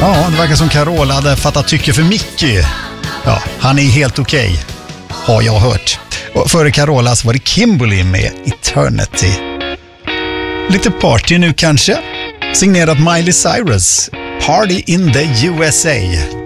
Ja, det verkar som Carola hade fattat tycke för Mickey. Ja, han är helt okej, har jag hört. Och före Carolas var det Kimberly med Eternity. Lite party nu kanske. Signerat Miley Cyrus. Party in the USA.